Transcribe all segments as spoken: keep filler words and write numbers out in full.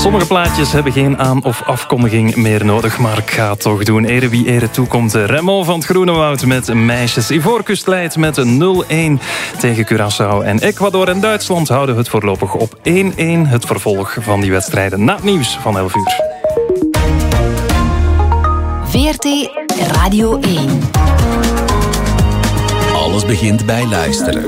Sommige plaatjes hebben geen aan- of afkondiging meer nodig, maar ik ga het toch doen. Ere wie ere toekomt. Remo van het Groenewoud met Meisjes. Ivoorkust leidt met nul-een tegen Curaçao. En Ecuador en Duitsland houden het voorlopig op één-één. Het vervolg van die wedstrijden na het nieuws van elf uur. V R T Radio één. Alles begint bij luisteren.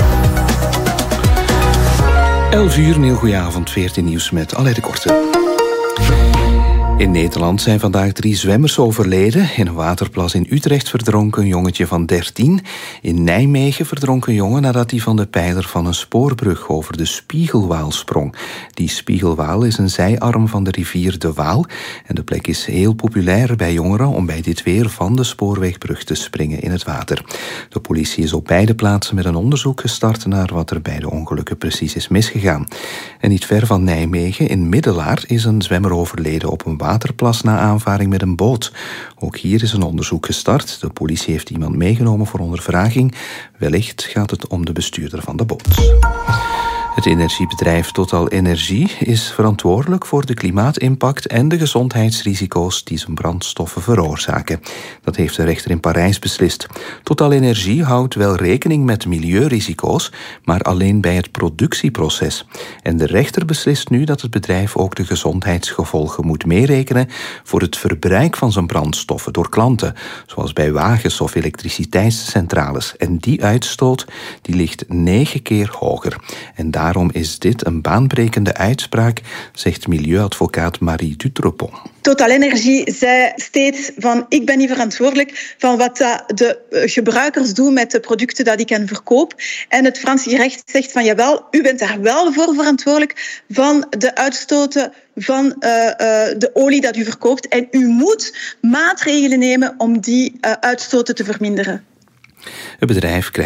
elf uur, een heel goede avond, V R T Nieuws met Alain de Korte. In Nederland zijn vandaag drie zwemmers overleden. In een waterplas in Utrecht verdronk een jongetje van dertien. In Nijmegen verdronk een jongen nadat hij van de pijler van een spoorbrug over de Spiegelwaal sprong. Die Spiegelwaal is een zijarm van de rivier de Waal. En de plek is heel populair bij jongeren om bij dit weer van de spoorwegbrug te springen in het water. De politie is op beide plaatsen met een onderzoek gestart naar wat er bij de ongelukken precies is misgegaan. En niet ver van Nijmegen, in Middelaar, is een zwemmer overleden op een waterplas na aanvaring met een boot. Ook hier is een onderzoek gestart. De politie heeft iemand meegenomen voor ondervraging. Wellicht gaat het om de bestuurder van de boot. Het energiebedrijf Total Energie is verantwoordelijk voor de klimaatimpact en de gezondheidsrisico's die zijn brandstoffen veroorzaken. Dat heeft de rechter in Parijs beslist. Total Energie houdt wel rekening met milieurisico's, maar alleen bij het productieproces. En de rechter beslist nu dat het bedrijf ook de gezondheidsgevolgen moet meerekenen voor het verbruik van zijn brandstoffen door klanten, zoals bij wagens of elektriciteitscentrales. En die uitstoot die ligt negen keer hoger. En daar Daarom is dit een baanbrekende uitspraak, zegt milieuadvocaat Marie Dutrepont. Total Energie zei steeds van ik ben niet verantwoordelijk van wat de gebruikers doen met de producten dat ik hen verkoop. En het Franse recht zegt van jawel, u bent daar wel voor verantwoordelijk van de uitstoten van uh, uh, de olie dat u verkoopt. En u moet maatregelen nemen om die uh, uitstoten te verminderen. Het bedrijf krijgt